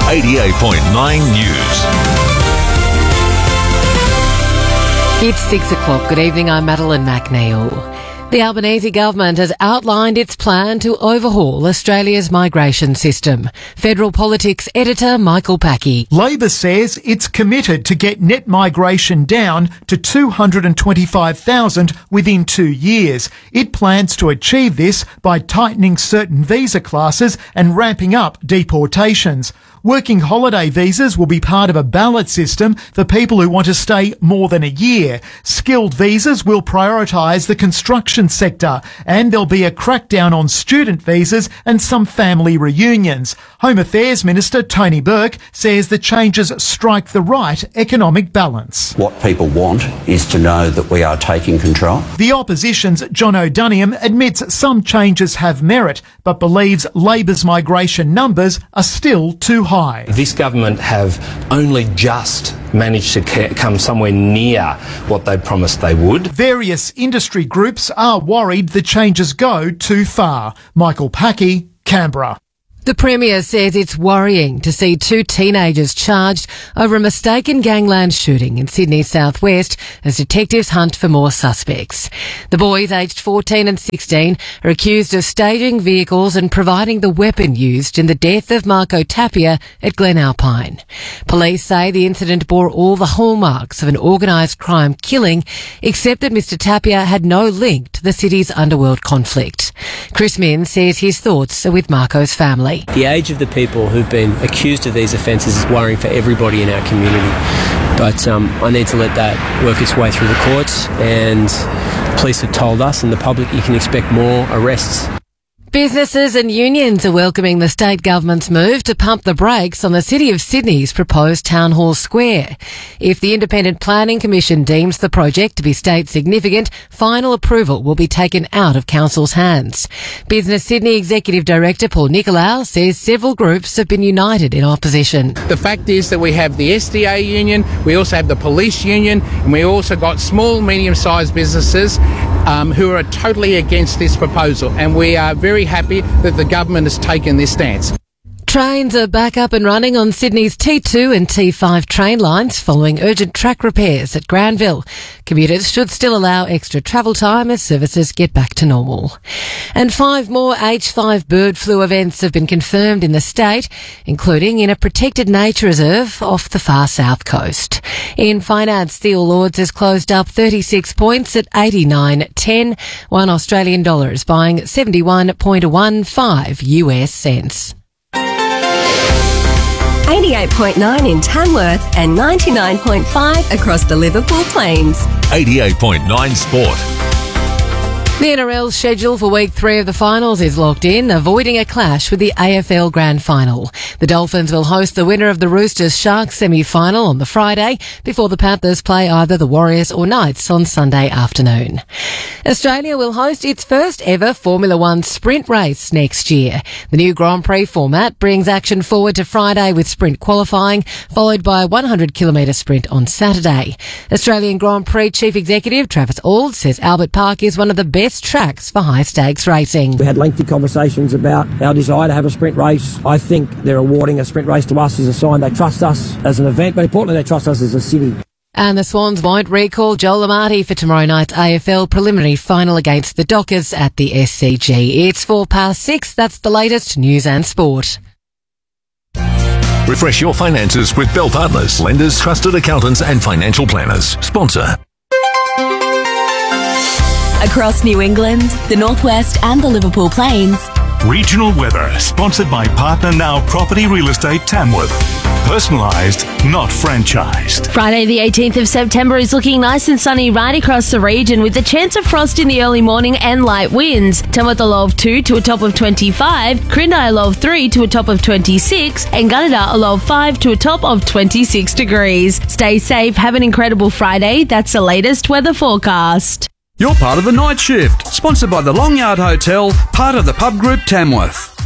88.9 News. It's 6 o'clock. Good evening, I'm Madeline McNeil. The Albanese government has outlined its plan to overhaul Australia's migration system. Federal Politics editor Michael Packey. Labor says it's committed to get net migration down to 225,000 within 2 years. It plans to achieve this by tightening certain visa classes and ramping up deportations. Working holiday visas will be part of a ballot system for people who want to stay more than a year. Skilled visas will prioritise the construction sector, and there'll be a crackdown on student visas and some family reunions. Home Affairs Minister Tony Burke says the changes strike the right economic balance. What people want is to know that we are taking control. The opposition's John O'Doniam admits some changes have merit, but believes Labor's migration numbers are still too high. This government have only just managed to come somewhere near what they promised they would. Various industry groups are worried the changes go too far. Michael Packey, Canberra. The Premier says it's worrying to see 2 teenagers charged over a mistaken gangland shooting in Sydney's southwest as detectives hunt for more suspects. The boys, aged 14 and 16, are accused of staging vehicles and providing the weapon used in the death of Marco Tapia at Glen Alpine. Police say the incident bore all the hallmarks of an organised crime killing, except that Mr Tapia had no link to the city's underworld conflict. Chris Min says his thoughts are with Marco's family. The age of the people who've been accused of these offences is worrying for everybody in our community. But I need to let that work its way through the courts, and police have told us and the public you can expect more arrests. Businesses and unions are welcoming the state government's move to pump the brakes on the City of Sydney's proposed Town Hall Square. If the Independent Planning Commission deems the project to be state significant, final approval will be taken out of Council's hands. Business Sydney Executive Director Paul Nicolau says several groups have been united in opposition. The fact is that we have the SDA union, we also have the police union, and we also got small, medium-sized businesses who are totally against this proposal, and we are very happy that the government has taken this stance. Trains are back up and running on Sydney's T2 and T5 train lines following urgent track repairs at Granville. Commuters should still allow extra travel time as services get back to normal. And 5 more H5 bird flu events have been confirmed in the state, including in a protected nature reserve off the far south coast. In finance, the All Ords has closed up 36 points at 89.10. $1 Australian is buying 71.15 US cents. 88.9 in Tamworth and 99.5 across the Liverpool Plains. 88.9 Sport. The NRL's schedule for Week 3 of the finals is locked in, avoiding a clash with the AFL Grand Final. The Dolphins will host the winner of the Roosters-Sharks semi-final on the Friday before the Panthers play either the Warriors or Knights on Sunday afternoon. Australia will host its first ever Formula One sprint race next year. The new Grand Prix format brings action forward to Friday with sprint qualifying, followed by a 100-kilometre sprint on Saturday. Australian Grand Prix Chief Executive Travis Auld says Albert Park is one of the best tracks for high-stakes racing. We had lengthy conversations about our desire to have a sprint race. I think they're awarding a sprint race to us as a sign they trust us as an event, but importantly they trust us as a city. And the Swans won't recall Joel Amati for tomorrow night's AFL preliminary final against the Dockers at the SCG. It's 6:04. That's the latest news and sport. Refresh your finances with Bell Partners, lenders, trusted accountants and financial planners. Sponsor. Across New England, the Northwest and the Liverpool Plains. Regional weather, sponsored by Partner Now Property Real Estate Tamworth. Personalised, not franchised. Friday the 18th of September is looking nice and sunny right across the region with a chance of frost in the early morning and light winds. Tamworth a low of 2 to a top of 25, Crindai a low of 3 to a top of 26, and Gunnedah a low of 5 to a top of 26 degrees. Stay safe, have an incredible Friday. That's the latest weather forecast. You're part of the Night Shift, sponsored by the Long Yard Hotel, part of the Pub Group Tamworth.